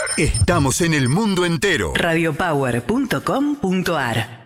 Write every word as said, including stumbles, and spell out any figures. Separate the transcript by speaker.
Speaker 1: Estamos en el mundo entero.
Speaker 2: radiopower punto com punto ar